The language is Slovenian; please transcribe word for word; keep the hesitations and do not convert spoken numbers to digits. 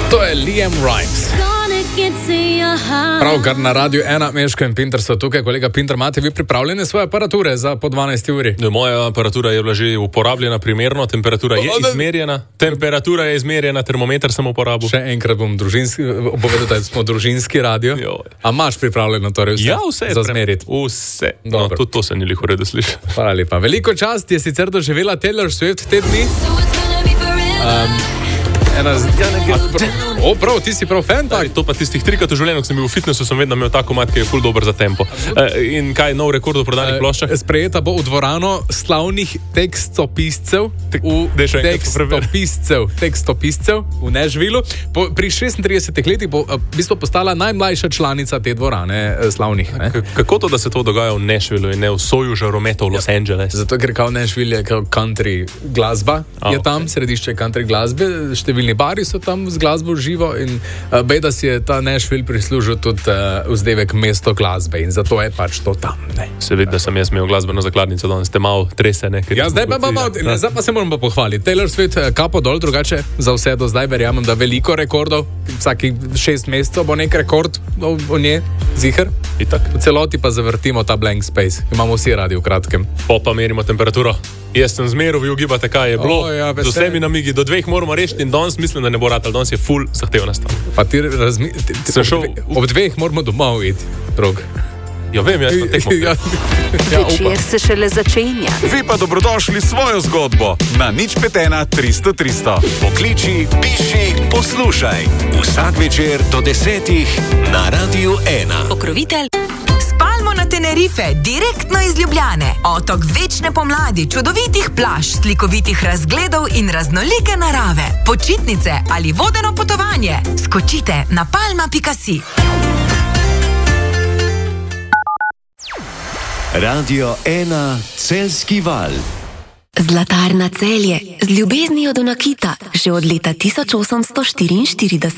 To je Liam Rimes. Pravkar na Radiu ena, Meško in Pinter so tukaj. Kolega Pinter, imate vi pripravljene svoje aparature za po dvanajsti uri? Moja aparatura je bila že uporabljena primerno, temperatura je izmerjena. Temperatura je izmerjena, termometer sem uporabil. Še enkrat bom družinski, povedal, da smo družinski radio. A imaš pripravljeno torej vse? Ja, vse. Za zmeriti? Vse. No, tudi to se ni liho redo slišati. Hvala lepa. Veliko čast je sicer doživela Taylor Swift te dni. Um, ena z... O, prav, ti si prav fan, tak? To pa tistih trikrat v življenju, ko sem bil v fitnessu, sem vedno imel tako mat, ki je ful dober za tempo. E, in kaj, nov rekord v prodanih ploščah? Sprejeta bo v dvorano slavnih tekstopiscev, v tekstopiscev, tekstopiscev v Nashvillu. Po, pri šestintridesetih letih bo v bistvu postala najmlajša članica te dvorane slavnih. Ne? Kako to, da se to dogaja v Nashvillu in ne v soju žarometov v Los Angeles? Zato, ker kao Nashville je kao country glasba, oh, je tam, okay. Središče country glasbe, številni bari so tam z glasbo živo in uh, bejda si je ta Nashville prislužil tudi uh, vzdevek mesto glasbe in zato je pač to tam. Ne. Se vidi, da sem jaz imel glasbeno zakladnico, da ste malo tresene. Ja, zdaj pa, pa, pa, ne, zdaj pa se moram pa pohvaliti. Taylor Swift, kapo dol, drugače za vse do zdaj verjamem, da veliko rekordov, vsaki šest mesecev bo nek rekord o, o nje, ziher. Itak. V celoti pa zavrtimo ta blank space, imamo vsi radi v kratkem. Po pa merimo temperaturo. Jaz sem zmeru, vi ugibate, kaj je bilo. O, ja, z vsemi namigi, do dveh moramo rešiti in danes mislim, da ne bo ratal. Danes je ful zahtevna stvar. Pa ti razmi... Ti, ti, ob, šel... dve, ob dveh moramo domov iti, drug. Ja, vem, jaz na tekmo. ja, ja, Večer se šele začenja. Vi pa dobrodošli svojo zgodbo na nič pet ena tristo tristo. Pokliči, piši, poslušaj. Vsak večer do desetih na Radiu ena. Pokrovitelj Spalmo na Tenerife, direktno iz Ljubljane. Otok večne pomladi, čudovitih plaž, slikovitih razgledov in raznolike narave. Počitnice ali vodeno potovanje. Skočite na palma pika si. Radio ena, Celjski val. Zlatarna Celje, z ljubeznijo do nakita, že od leta tisoč osemsto štiriinštirideset.